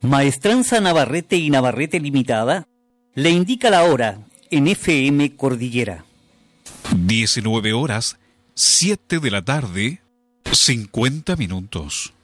Maestranza Navarrete y Navarrete Limitada le indica la hora en FM Cordillera. 19 horas, 7 de la tarde, 50 minutos.